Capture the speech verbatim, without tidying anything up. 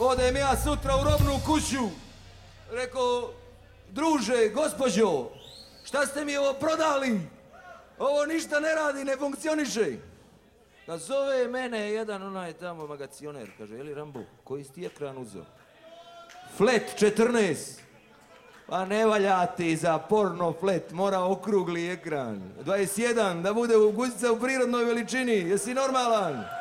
Odem ja sutra u robnu kuću. Rekao, druže, gospođo, šta ste mi ovo prodali? Ovo ništa ne radi, ne funkcioniše. Kad zove mene jedan onaj tamo magacioner, kaže, je li Rambo, koji si ti ekran uzeo? Flat četrnaest. Pa ne valja ti za porno flat, mora okrugli ekran. dvadeset jedan, da bude u guzica u prirodnoj veličini, jesi normalan?